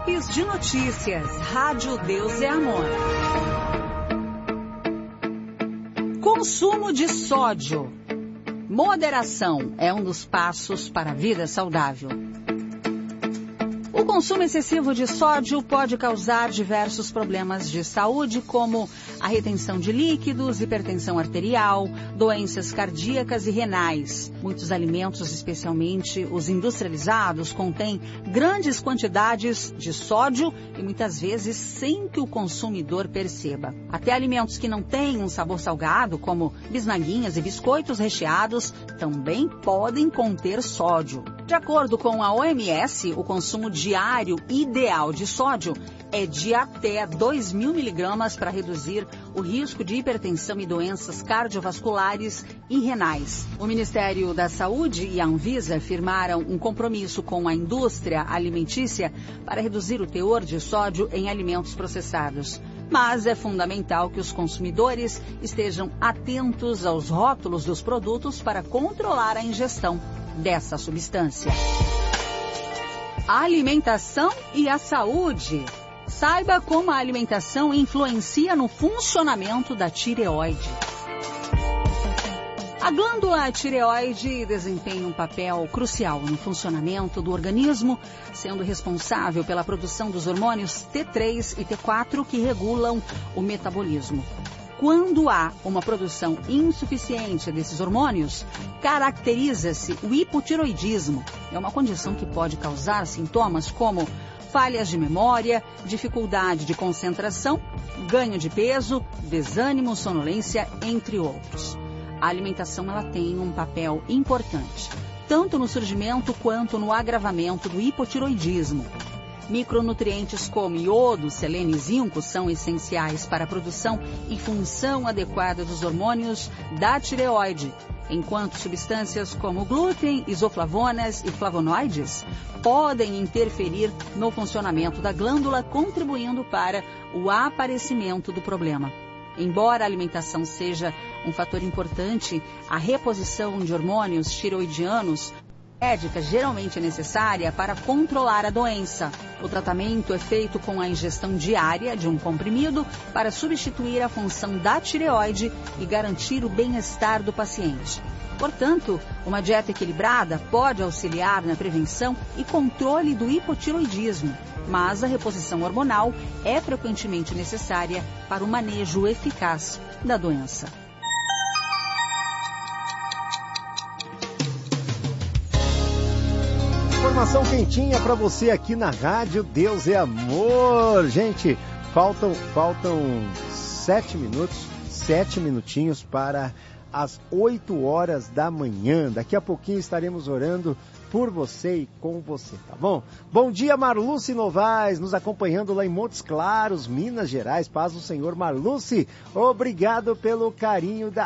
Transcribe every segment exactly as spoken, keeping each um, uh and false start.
Tops de notícias. Rádio Deus é Amor. Consumo de sódio. Moderação é um dos passos para a vida saudável. O consumo excessivo de sódio pode causar diversos problemas de saúde, como a retenção de líquidos, hipertensão arterial, doenças cardíacas e renais. Muitos alimentos, especialmente os industrializados, contêm grandes quantidades de sódio e muitas vezes sem que o consumidor perceba. Até alimentos que não têm um sabor salgado, como bisnaguinhas e biscoitos recheados, também podem conter sódio. De acordo com a O M S, o consumo diário ideal de sódio é de até dois mil miligramas para reduzir o risco de hipertensão e doenças cardiovasculares e renais. O Ministério da Saúde e a Anvisa firmaram um compromisso com a indústria alimentícia para reduzir o teor de sódio em alimentos processados. Mas é fundamental que os consumidores estejam atentos aos rótulos dos produtos para controlar a ingestão dessa substância. A alimentação e a saúde. Saiba como a alimentação influencia no funcionamento da tireoide. A glândula tireoide desempenha um papel crucial no funcionamento do organismo, sendo responsável pela produção dos hormônios T três e T quatro que regulam o metabolismo. Quando há uma produção insuficiente desses hormônios, caracteriza-se o hipotiroidismo. É uma condição que pode causar sintomas como falhas de memória, dificuldade de concentração, ganho de peso, desânimo, sonolência, entre outros. A alimentação ela tem um papel importante, tanto no surgimento quanto no agravamento do hipotiroidismo. Micronutrientes como iodo, selênio e zinco são essenciais para a produção e função adequada dos hormônios da tireoide, enquanto substâncias como glúten, isoflavonas e flavonoides podem interferir no funcionamento da glândula, contribuindo para o aparecimento do problema. Embora a alimentação seja um fator importante, a reposição de hormônios tireoidianos médica geralmente é necessária para controlar a doença. O tratamento é feito com a ingestão diária de um comprimido para substituir a função da tireoide e garantir o bem-estar do paciente. Portanto, uma dieta equilibrada pode auxiliar na prevenção e controle do hipotiroidismo, mas a reposição hormonal é frequentemente necessária para o manejo eficaz da doença. Informação quentinha para você aqui na Rádio Deus é Amor. Gente, faltam, faltam sete minutos, sete minutinhos para as oito horas da manhã. Daqui a pouquinho estaremos orando por você e com você, tá bom? Bom dia, Marluce Novaes, nos acompanhando lá em Montes Claros, Minas Gerais. Paz do Senhor, Marluce. Obrigado pelo carinho da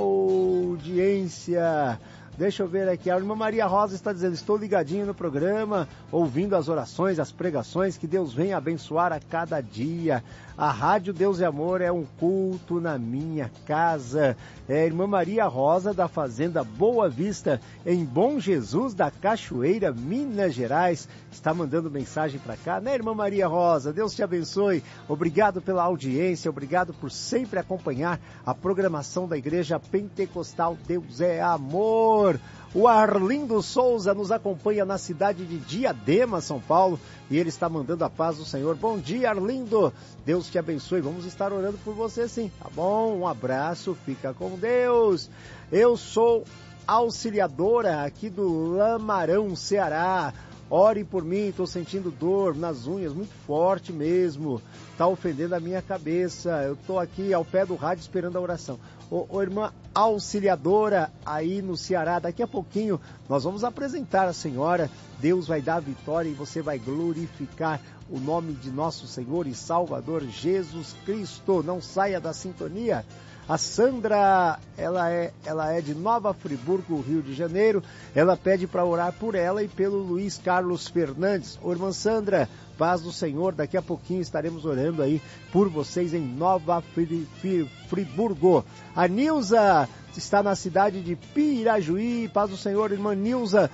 audiência. Deixa eu ver aqui, a irmã Maria Rosa está dizendo, estou ligadinho no programa, ouvindo as orações, as pregações, que Deus venha abençoar a cada dia. A Rádio Deus é Amor é um culto na minha casa. É a irmã Maria Rosa da Fazenda Boa Vista, em Bom Jesus da Cachoeira, Minas Gerais. Está mandando mensagem para cá, né, irmã Maria Rosa? Deus te abençoe. Obrigado pela audiência, obrigado por sempre acompanhar a programação da Igreja Pentecostal Deus é Amor. O Arlindo Souza nos acompanha na cidade de Diadema, São Paulo, e ele está mandando a paz do Senhor. Bom dia, Arlindo. Deus te abençoe. Vamos estar orando por você, sim. Tá bom? Um abraço. Fica com Deus. Eu sou auxiliadora aqui do Lamarão, Ceará. Ore por mim, estou sentindo dor nas unhas, muito forte mesmo. Está ofendendo a minha cabeça. Eu estou aqui ao pé do rádio esperando a oração. Ô, ô, irmã auxiliadora aí no Ceará, daqui a pouquinho nós vamos apresentar a senhora. Deus vai dar a vitória e você vai glorificar o nome de nosso Senhor e Salvador Jesus Cristo. Não saia da sintonia. A Sandra, ela é, ela é de Nova Friburgo, Rio de Janeiro. Ela pede para orar por ela e pelo Luiz Carlos Fernandes. Ô, irmã Sandra, paz do Senhor, daqui a pouquinho estaremos orando aí por vocês em Nova Friburgo. A Nilza está na cidade de Pirajuí. Paz do Senhor, irmã Nilza.